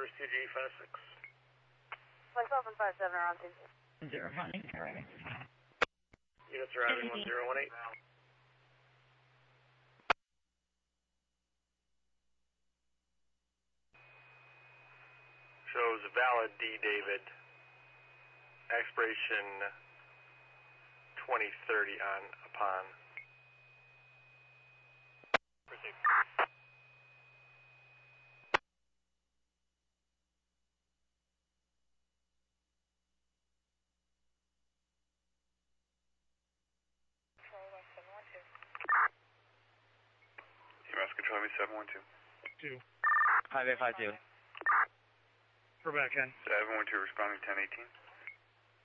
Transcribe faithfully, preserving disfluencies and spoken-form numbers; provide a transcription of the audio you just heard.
River C G five six. Flight seven five seven around two. Zero running, correct. Units arriving one zero one eight. Shows valid D David. Expiration twenty thirty on upon. Proceed. Mass Control me seven one two. Two. Highway five two. We're back in. seven one two responding ten eighteen.